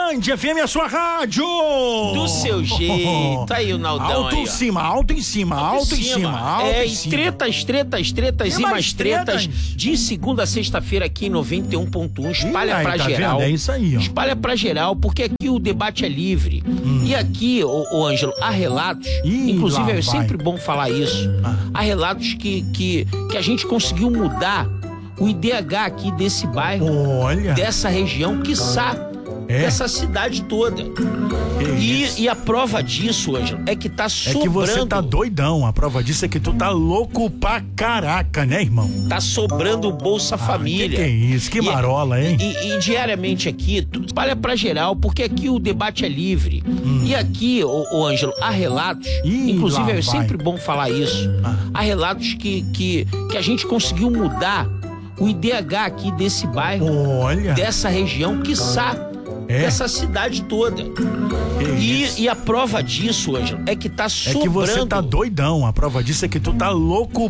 Band FM, a sua rádio! Do seu jeito. Aí o Naldão alto aí, em cima, alto em cima, alto em cima, alto É, em e cima. tretas Tem e mais mais tretas. De segunda a sexta-feira aqui em 91.1. Espalha Ih, pra aí, tá geral. vendo? É isso aí, ó. Espalha pra geral, porque aqui o debate é livre. E aqui, ô Ângelo, há relatos, Ih, inclusive lá é vai. sempre bom falar isso, há relatos que a gente conseguiu mudar o IDH aqui desse bairro, Olha. dessa região, quiçá dessa cidade toda. E a prova disso, Ângelo, é que tá sobrando. É que você tá doidão. A prova disso é que tu tá louco pra caraca, né, irmão? Tá sobrando o Bolsa Família. Que é isso? Que marola, hein? E diariamente aqui, tu espalha pra geral, porque aqui o debate é livre. E aqui, ô Ângelo, há relatos, Ih, inclusive lá é vai. sempre bom falar isso, há relatos que a gente conseguiu mudar o IDH aqui desse bairro, Olha. dessa região, quiçá dessa cidade toda. E a prova disso, Ângelo, é que tá É sobrando. que você tá doidão. A prova disso é que tu tá louco